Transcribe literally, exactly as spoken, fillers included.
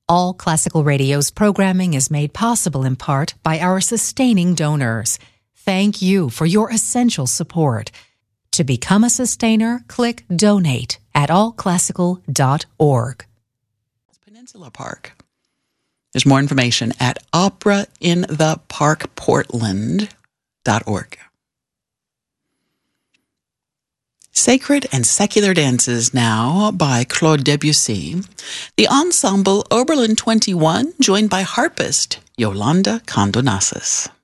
All Classical Radio's programming is made possible in part by our sustaining donors. Thank you for your essential support. To become a sustainer, click Donate at all classical dot org. Peninsula Park. There's more information at opera in the park portland dot org. Sacred and Secular Dances now by Claude Debussy. The ensemble Oberlin twenty-one, joined by harpist Yolanda Condonassis.